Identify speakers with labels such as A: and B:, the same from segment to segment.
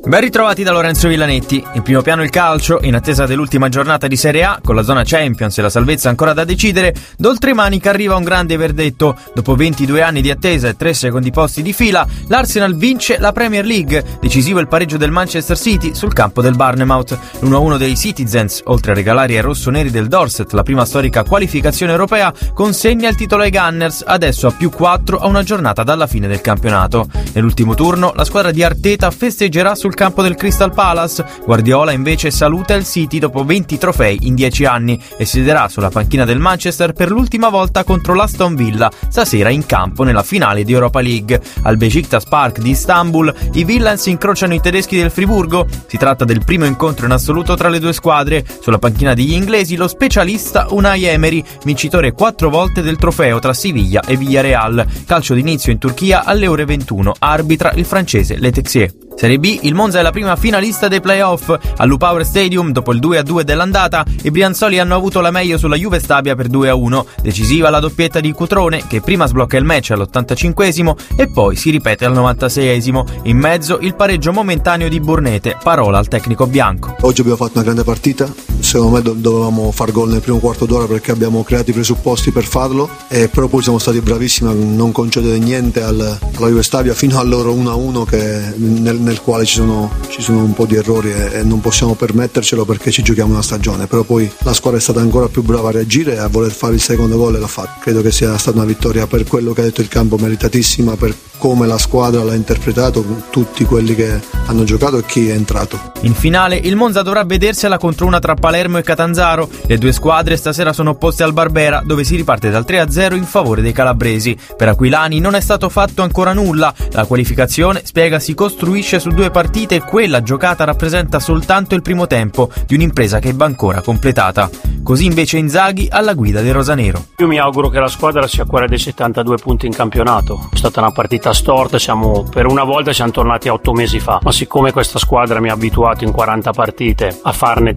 A: Ben ritrovati da Lorenzo Villanetti. In primo piano il calcio, in attesa dell'ultima giornata di Serie A, con la zona Champions e la salvezza ancora da decidere, d'oltremanica arriva un grande verdetto. Dopo 22 anni di attesa e 3 secondi posti di fila, l'Arsenal vince la Premier League. Decisivo il pareggio del Manchester City sul campo del Bournemouth. L'1-1 dei Citizens, oltre a regalare ai rossoneri del Dorset la prima storica qualificazione europea, consegna il titolo ai Gunners, adesso a +4 a una giornata dalla fine del campionato. Nell'ultimo turno, la squadra di Arteta festeggerà sul campo del Crystal Palace. Guardiola invece saluta il City dopo 20 trofei in 10 anni e siederà sulla panchina del Manchester per l'ultima volta contro l'Aston Villa, stasera in campo nella finale di Europa League. Al Beşiktaş Park di Istanbul i Villains incrociano i tedeschi del Friburgo. Si tratta del primo incontro in assoluto tra le due squadre. Sulla panchina degli inglesi lo specialista Unai Emery, vincitore 4 volte del trofeo tra Siviglia e Villarreal. Calcio d'inizio in Turchia alle ore 21, arbitra il francese Le Texier. Serie B, il Monza è la prima finalista dei playoff. All'U-Power Stadium, dopo il 2-2 dell'andata, i brianzoli hanno avuto la meglio sulla Juve Stabia per 2-1. Decisiva la doppietta di Cutrone, che prima sblocca il match all'85esimo e poi si ripete al 96esimo. In mezzo il pareggio momentaneo di Burnete, parola al tecnico bianco.
B: Oggi abbiamo fatto una grande partita, secondo me dovevamo far gol nel primo quarto d'ora perché abbiamo creato i presupposti per farlo, però poi siamo stati bravissimi a non concedere niente alla Juve Stabia fino al loro 1-1 che nel quale ci sono un po' di errori e non possiamo permettercelo perché ci giochiamo una stagione, però poi la squadra è stata ancora più brava a reagire e a voler fare il secondo gol e l'ha fatto. Credo che sia stata una vittoria, per quello che ha detto il campo, meritatissima, per come la squadra l'ha interpretato, tutti quelli che hanno giocato e chi è entrato.
A: In finale il Monza dovrà vedersela contro una tra Palermo e Catanzaro. Le due squadre stasera sono opposte al Barbera, dove si riparte dal 3-0 in favore dei calabresi. Per Aquilani non è stato fatto ancora nulla. La qualificazione, spiega, si costruisce su 2 partite e quella giocata rappresenta soltanto il primo tempo di un'impresa che va ancora completata. Così invece Inzaghi alla guida del rosanero.
C: Io mi auguro che la squadra sia quella dei 72 punti in campionato. È stata una partita storta, per una volta siamo tornati a 8 mesi fa, ma siccome questa squadra mi ha abituato in 40 partite a farne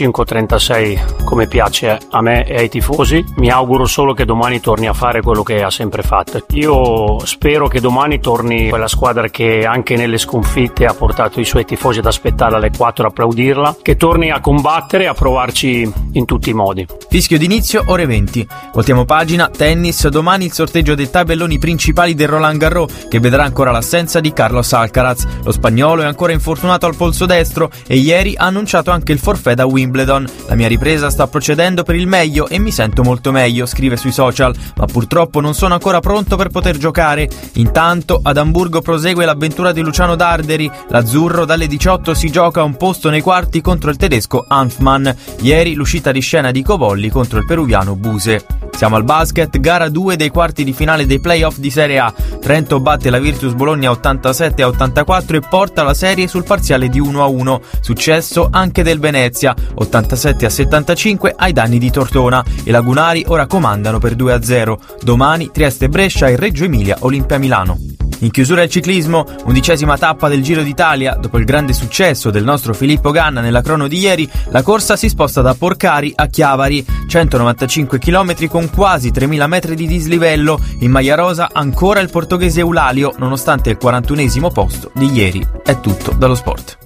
C: 35-36 come piace a me e ai tifosi, mi auguro solo che domani torni a fare quello che ha sempre fatto. Io spero che domani torni quella squadra che anche nelle sconfitte ha portato i suoi tifosi ad aspettare alle 4 a applaudirla, che torni a combattere e a provarci in tutti i modi.
A: Fischio d'inizio ore 20. Voltiamo pagina, tennis, domani il sorteggio dei tabelloni principali del Roland Garros, che vedrà ancora l'assenza di Carlos Alcaraz. Lo spagnolo è ancora infortunato al polso destro e ieri ha annunciato anche il forfait da Wimbledon. La mia ripresa sta procedendo per il meglio e mi sento molto meglio, scrive sui social, ma purtroppo non sono ancora pronto per poter giocare. Intanto ad Amburgo prosegue l'avventura di Luciano Darderi. L'azzurro dalle 18 si gioca un posto nei quarti contro il tedesco Hanfmann. Ieri l'uscita di scena di Covolli contro il peruviano Buse. Siamo al basket, gara 2 dei quarti di finale dei playoff di Serie A. Trento batte la Virtus Bologna 87-84 e porta la serie sul parziale di 1-1. Successo anche del Venezia, 87-75 ai danni di Tortona. I lagunari ora comandano per 2-0. Domani Trieste-Brescia e Reggio Emilia Olimpia Milano. In chiusura il ciclismo, 11ª tappa del Giro d'Italia. Dopo il grande successo del nostro Filippo Ganna nella crono di ieri, la corsa si sposta da Porcari a Chiavari, 195 km con quasi 3.000 metri di dislivello. In maglia rosa ancora il portoghese Eulalio, nonostante il 41esimo posto di ieri. È tutto dallo sport.